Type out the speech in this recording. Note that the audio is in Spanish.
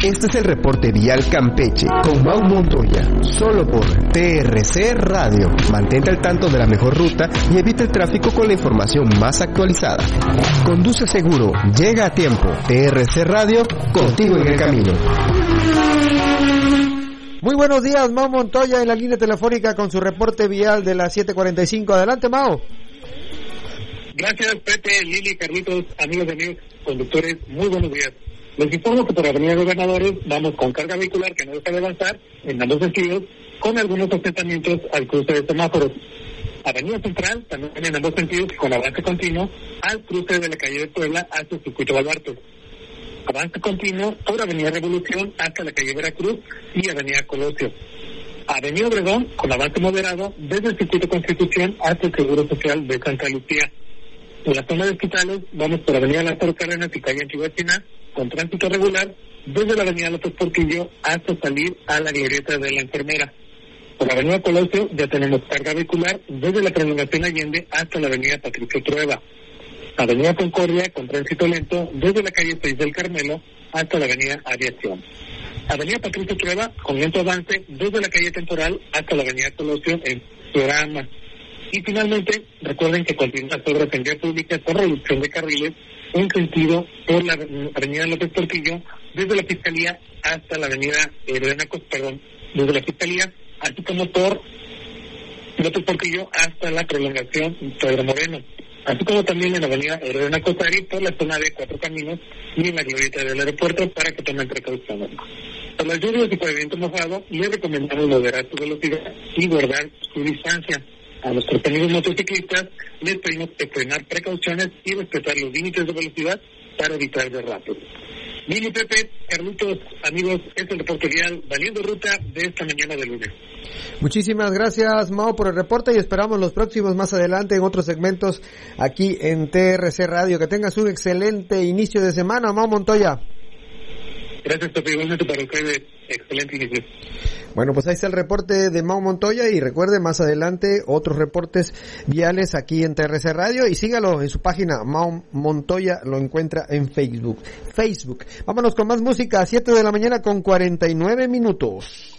Este es el reporte vial Campeche con Mau Montoya, solo por TRC Radio. Mantente al tanto de la mejor ruta y evita el tráfico con la información más actualizada. Conduce seguro, llega a tiempo. TRC Radio, contigo en el camino. Muy buenos días, Mau Montoya en la línea telefónica con su reporte vial de las 7:45. Adelante, Mau. Gracias, Pepe, Lili, Carlitos, amigos conductores, muy buenos días. Les informo que por Avenida Gobernadores vamos con carga vehicular que no deja de avanzar en ambos sentidos, con algunos asentamientos al cruce de semáforos. Avenida Central también en ambos sentidos con avance continuo al cruce de la calle de Puebla hacia el circuito Baluarte. Avance continuo por Avenida Revolución hasta la calle Veracruz y Avenida Colosio. Avenida Obregón con avance moderado desde el circuito Constitución hasta el Seguro Social de Santa Lucía. En la zona de hospitales vamos por Avenida Lázaro Cárdenas y calle Anchihuatzina con tránsito regular desde la Avenida López Portillo hasta salir a la glorieta de la Enfermera. Por la Avenida Colosio ya tenemos carga vehicular desde la prolongación Allende hasta la Avenida Patricio Trueba. Avenida Concordia con tránsito lento desde la calle 6 del Carmelo hasta la Avenida Aviación. Avenida Patricio Trueba con lento avance desde la calle Temporal hasta la Avenida Colosio en Florama. Y finalmente, recuerden que continúan las obras en vía pública con reducción de carriles en sentido por la Avenida López Portillo desde la Fiscalía hasta la Avenida desde la Fiscalía, así como por López Portillo hasta la prolongación Pedro Moreno, así como también en la Avenida Herrera Cosari por la zona de Cuatro Caminos y en la glorieta del aeropuerto para que tomen precauciones. Por las lluvias y por el viento mojado, les recomendamos moderar su velocidad y guardar su distancia. A nuestros amigos motociclistas les pedimos extremar precauciones y respetar los límites de velocidad para evitar derrapes. Lili, Pepe, Carlitos, amigos, es el reporte vial Valiendo Ruta de esta mañana de lunes. Muchísimas gracias, Mau, por el reporte y esperamos los próximos más adelante en otros segmentos aquí en TRC Radio. Que tengas un excelente inicio de semana, Mau Montoya. Gracias, Pepe, igualmente para ustedes. Excelente inicio. Bueno, pues ahí está el reporte de Mau Montoya y recuerde más adelante otros reportes viales aquí en TRC Radio y sígalo en su página Mau Montoya, lo encuentra en Facebook. Vámonos con más música, 7 de la mañana con 49 minutos.